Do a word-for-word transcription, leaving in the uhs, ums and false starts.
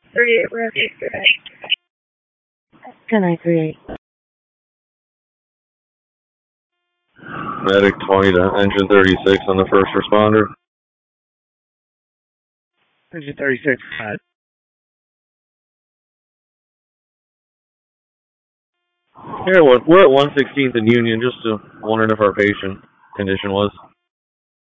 three eight, rotate today. ten nine three eight. Medic twenty to engine thirty-six on the first responder. Engine thirty-six, got it. Yeah, we're at one sixteenth and Union, just uh, wondering if our patient condition was.